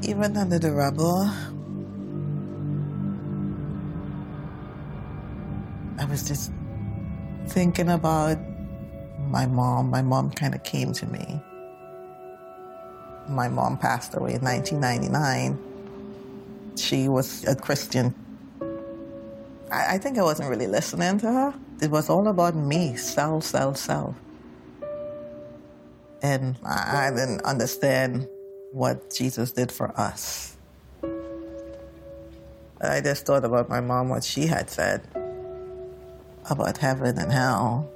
Even under the rubble, I was just thinking about my mom. My mom kind of came to me. My mom passed away in 1999. She was a Christian. I think I wasn't really listening to her. It was all about me, self. And I didn't understand what Jesus did for us. I just thought about my mom, what she had said about heaven and hell.